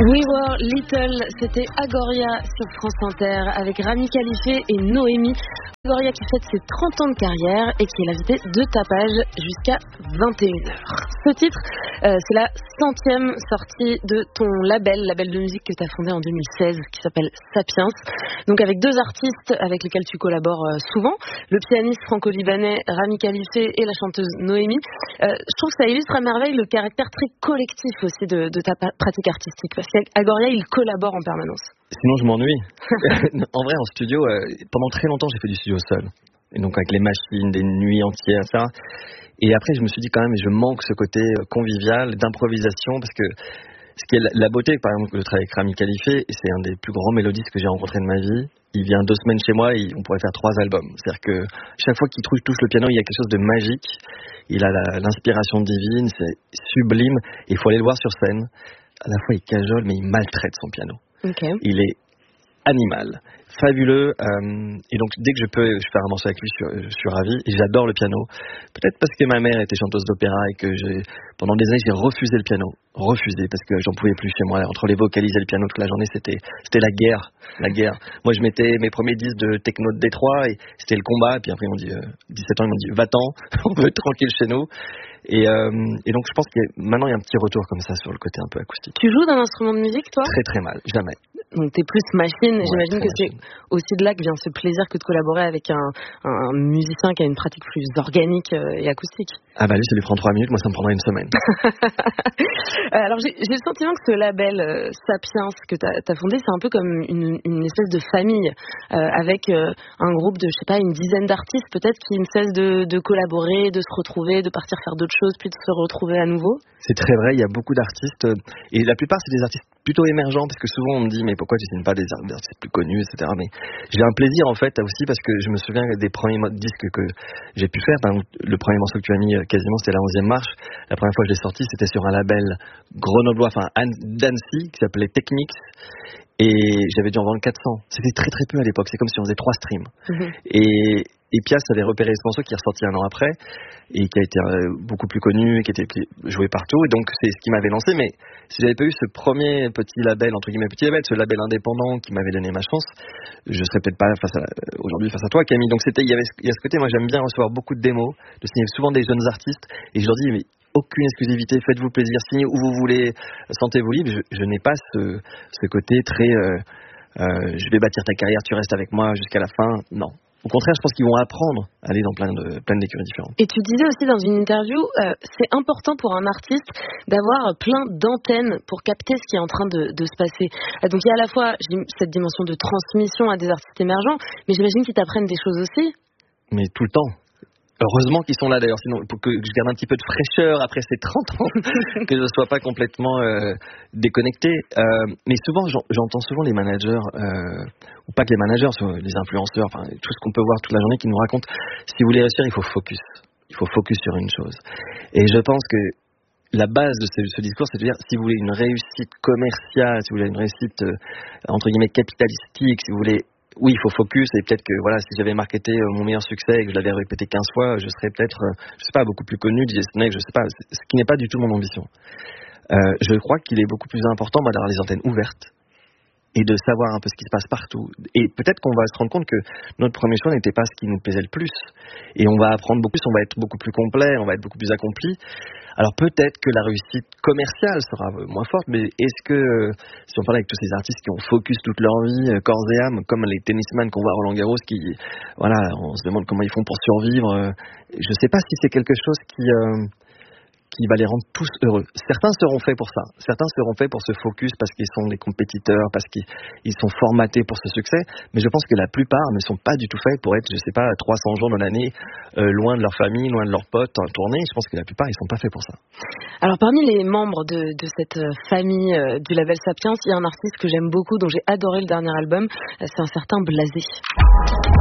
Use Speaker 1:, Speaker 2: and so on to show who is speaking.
Speaker 1: We Were Little, c'était Agoria sur France Inter avec Rami Khalife et Noémie. Agoria qui fête ses 30 ans de carrière et qui est l'invité de Tapage jusqu'à 21h. Ce titre, c'est la 100e sortie de ton label de musique que tu as fondé en 2016 qui s'appelle Sapiens. Donc avec deux artistes avec lesquels tu collabores souvent, le pianiste franco-libanais Rami Khalife et la chanteuse Noémie. Je trouve que ça illustre à merveille le caractère très collectif aussi de ta pratique artistique, parce qu'Agoria, il collabore en permanence.
Speaker 2: Sinon, je m'ennuie. En vrai, en studio, pendant très longtemps, j'ai fait du studio seul. Et donc, avec les machines, des nuits entières, ça. Et après, je me suis dit quand même, je manque ce côté convivial, d'improvisation, parce que ce qui est la beauté, par exemple, de travailler avec Rami Khalife, et c'est un des plus grands mélodistes que j'ai rencontré de ma vie. Il vient 2 semaines chez moi et on pourrait faire 3 albums. C'est-à-dire que chaque fois qu'il touche le piano, il y a quelque chose de magique. Il a l'inspiration divine, c'est sublime. Et il faut aller le voir sur scène. À la fois, il cajole, mais il maltraite son piano.
Speaker 1: Okay.
Speaker 2: Il est animal, fabuleux. Et donc, dès que je peux faire un morceau avec lui, je suis ravi. Et j'adore le piano. Peut-être parce que ma mère était chanteuse d'opéra et que pendant des années, j'ai refusé le piano. Refusé, parce que j'en pouvais plus chez moi. Entre les vocalises et le piano toute la journée, c'était la guerre. La guerre. Moi, je mettais mes premiers disques de techno de Détroit et c'était le combat. Et puis après, ils m'ont dit, 17 ans, ils m'ont dit, va-t'en, on veut être tranquille chez nous. Et donc, je pense que maintenant, il y a un petit retour comme ça sur le côté un peu acoustique.
Speaker 1: Tu joues d'un instrument de musique, toi ?
Speaker 2: Très, très mal. Jamais.
Speaker 1: Donc t'es plus machine, ouais, j'imagine que
Speaker 2: machine.
Speaker 1: C'est aussi de là que vient ce plaisir que de collaborer avec un musicien qui a une pratique plus organique et acoustique.
Speaker 2: Ah bah lui ça lui prend 3 minutes, moi ça me prendrait une semaine.
Speaker 1: Alors j'ai le sentiment que ce label Sapiens que t'as fondé, c'est un peu comme une espèce de famille avec un groupe de, je sais pas, une dizaine d'artistes peut-être qui ne cessent de collaborer, de se retrouver, de partir faire d'autres choses, puis de se retrouver à nouveau.
Speaker 2: C'est très vrai, il y a beaucoup d'artistes et la plupart c'est des artistes plutôt émergents parce que souvent on me dit mais pourquoi tu signes pas des artistes plus connus, etc. Mais j'ai un plaisir en fait aussi parce que je me souviens des premiers disques que j'ai pu faire. Par exemple, le premier morceau que tu as mis quasiment c'était la 11e marche. La première fois que je l'ai sorti c'était sur un label grenoblois, enfin d'Annecy qui s'appelait Technics et j'avais dû en vendre 400. C'était très très peu à l'époque, c'est comme si on faisait 3 streams. Et Pias avait repéré ce morceau qui est ressorti 1 an après et qui a été beaucoup plus connu, qui était joué partout. Et donc c'est ce qui m'avait lancé. Mais si j'avais pas eu ce premier petit label, entre guillemets petit label, ce label indépendant qui m'avait donné ma chance, je serais peut-être pas aujourd'hui face à toi, Camille. Donc il y a ce côté, moi j'aime bien recevoir beaucoup de démos, de signer souvent des jeunes artistes. Et je leur dis mais aucune exclusivité, faites-vous plaisir, signez où vous voulez, sentez-vous libre. Je n'ai pas ce côté très je vais bâtir ta carrière, tu restes avec moi jusqu'à la fin. Non. Au contraire, je pense qu'ils vont apprendre à aller dans plein d'écuries différentes.
Speaker 1: Et tu disais aussi dans une interview, c'est important pour un artiste d'avoir plein d'antennes pour capter ce qui est en train de se passer. Donc il y a à la fois cette dimension de transmission à des artistes émergents, mais j'imagine qu'ils t'apprennent des choses aussi.
Speaker 2: Mais tout le temps. Heureusement qu'ils sont là d'ailleurs, sinon pour que je garde un petit peu de fraîcheur après ces 30 ans, que je ne sois pas complètement déconnecté. Mais souvent, j'entends souvent les managers, ou pas que les managers, les influenceurs, enfin tout ce qu'on peut voir toute la journée qui nous racontent, si vous voulez réussir, il faut focus. Il faut focus sur une chose. Et je pense que la base de ce discours, c'est de dire, si vous voulez une réussite commerciale, si vous voulez une réussite, entre guillemets, capitalistique, si vous voulez... Oui, il faut focus et peut-être que voilà, si j'avais marketé mon meilleur succès et que je l'avais répété 15 fois, je serais peut-être, je sais pas, beaucoup plus connu, DJ Snake, je sais pas, ce qui n'est pas du tout mon ambition. Je crois qu'il est beaucoup plus important d'avoir les antennes ouvertes et de savoir un peu ce qui se passe partout. Et peut-être qu'on va se rendre compte que notre premier choix n'était pas ce qui nous plaisait le plus. Et on va apprendre beaucoup plus, on va être beaucoup plus complet, on va être beaucoup plus accompli. Alors peut-être que la réussite commerciale sera moins forte, mais est-ce que, si on parle avec tous ces artistes qui ont focus toute leur vie, corps et âme, comme les tennisman qu'on voit à Roland Garros, qui, voilà, on se demande comment ils font pour survivre. Je sais pas si c'est quelque chose qui va les rendre tous heureux. Certains seront faits pour ça. Certains seront faits pour ce focus parce qu'ils sont des compétiteurs, parce qu'ils sont formatés pour ce succès. Mais je pense que la plupart ne sont pas du tout faits pour être, je sais pas, 300 jours dans l'année, loin de leur famille, loin de leurs potes, en tournée. Je pense que la plupart, ils sont pas faits pour ça.
Speaker 1: Alors, parmi les membres de cette famille du label Sapiens, il y a un artiste que j'aime beaucoup, dont j'ai adoré le dernier album. C'est un certain Blasé.